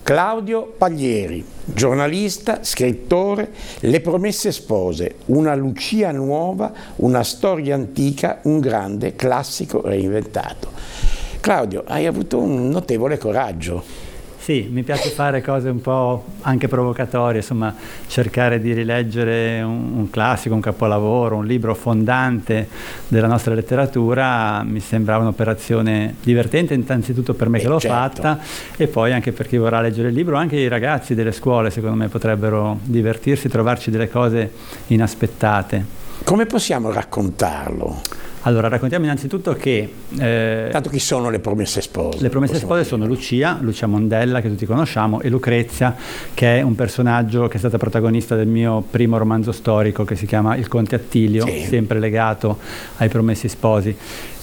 Claudio Paglieri, giornalista, scrittore, Le promesse spose, una Lucia nuova, una storia antica, un grande classico reinventato. Claudio, hai avuto un notevole coraggio. Sì, mi piace fare cose un po' anche provocatorie, insomma, cercare di rileggere un classico, un capolavoro, un libro fondante della nostra letteratura mi sembra un'operazione divertente, innanzitutto per me che l'ho fatta, e poi anche per chi vorrà leggere il libro. Anche i ragazzi delle scuole secondo me potrebbero divertirsi, trovarci delle cose inaspettate. Come possiamo raccontarlo? Allora, raccontiamo innanzitutto che... Tanto chi sono le promesse spose? Le promesse spose sono Lucia Mondella, che tutti conosciamo, e Lucrezia, che è un personaggio che è stata protagonista del mio primo romanzo storico, che si chiama Il Conte Attilio, sempre legato ai Promessi Sposi.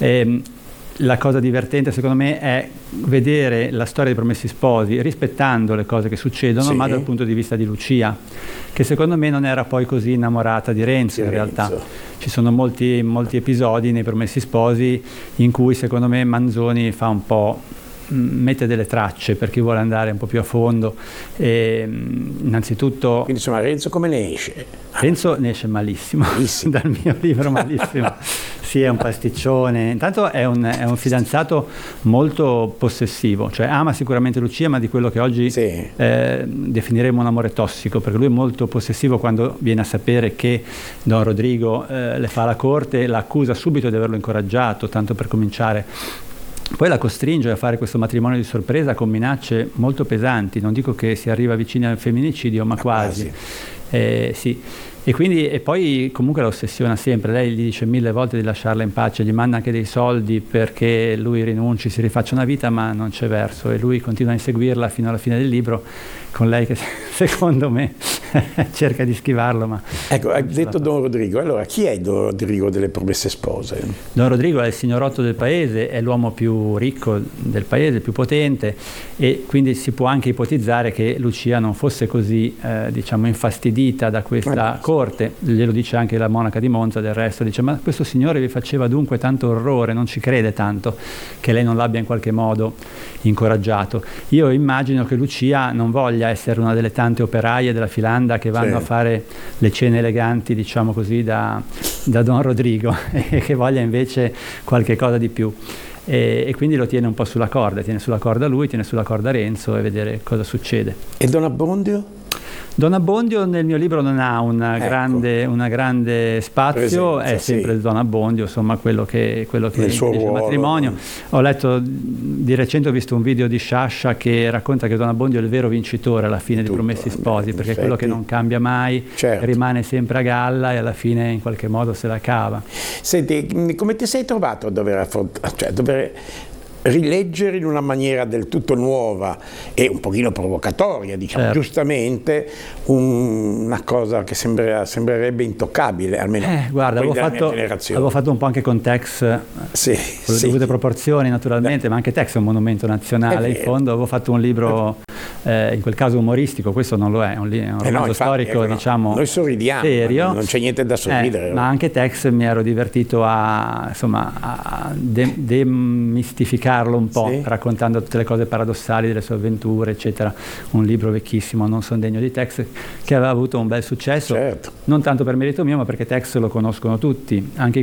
La cosa divertente secondo me è vedere la storia dei Promessi Sposi rispettando le cose che succedono, ma dal punto di vista di Lucia, che secondo me non era poi così innamorata di Renzo in realtà. Ci sono molti episodi nei Promessi Sposi in cui secondo me Manzoni fa un po', mette delle tracce per chi vuole andare un po' più a fondo. Innanzitutto, quindi insomma Renzo come ne esce? Renzo ne esce malissimo. Dal mio libro malissimo. Sì, è un pasticcione. Intanto è un fidanzato molto possessivo, cioè ama sicuramente Lucia, ma di quello che oggi definiremo un amore tossico, perché lui è molto possessivo. Quando viene a sapere che Don Rodrigo le fa la corte, l'accusa subito di averlo incoraggiato, tanto per cominciare. Poi la costringe a fare questo matrimonio di sorpresa con minacce molto pesanti. Non dico che si arriva vicini al femminicidio, ma quasi. Sì. E poi comunque la ossessiona sempre. Lei gli dice 1000 volte di lasciarla in pace, gli manda anche dei soldi perché lui rinunci, si rifaccia una vita, ma non c'è verso, e lui continua a inseguirla fino alla fine del libro, con lei che secondo me cerca di schivarlo. Ma ecco, hai detto Don Rodrigo, allora chi è Don Rodrigo delle Promesse Spose? Don Rodrigo è il signorotto del paese, è l'uomo più ricco del paese, più potente, e quindi si può anche ipotizzare che Lucia non fosse così diciamo infastidita da questa corte. Glielo dice anche la monaca di Monza, del resto dice: ma questo signore vi faceva dunque tanto orrore, non ci crede tanto che lei non l'abbia in qualche modo incoraggiato. Io immagino che Lucia non voglia essere una delle tante operaie della filanda che vanno a fare le cene eleganti, diciamo così, da Don Rodrigo, e che voglia invece qualche cosa di più. E quindi lo tiene un po' sulla corda, tiene sulla corda lui, tiene sulla corda Renzo, e vedere cosa succede. E Don Abbondio? Don Abbondio nel mio libro non ha una grande spazio, è sempre il Don Abbondio, insomma quello che dice il matrimonio. Ho letto di recente, ho visto un video di Sciascia che racconta che Don Abbondio è il vero vincitore alla fine di Promessi Sposi, perché è quello che non cambia mai, rimane sempre a galla e alla fine in qualche modo se la cava. Senti, come ti sei trovato a dover rileggere in una maniera del tutto nuova e un pochino provocatoria, diciamo, giustamente, una cosa che sembrerebbe intoccabile, almeno guarda, avevo fatto un po' anche con Tex, con le dovute proporzioni naturalmente, ma anche Tex è un monumento nazionale, in fondo. Avevo fatto un libro in quel caso umoristico, questo non lo è, è un romanzo storico, diciamo, noi sorridiamo, serio, non c'è niente da sorridere. Ma anche Tex mi ero divertito a demistificarlo un po', raccontando tutte le cose paradossali delle sue avventure, eccetera. Un libro vecchissimo, Non son degno di Tex, che aveva avuto un bel successo, non tanto per merito mio, ma perché Tex lo conoscono tutti, anche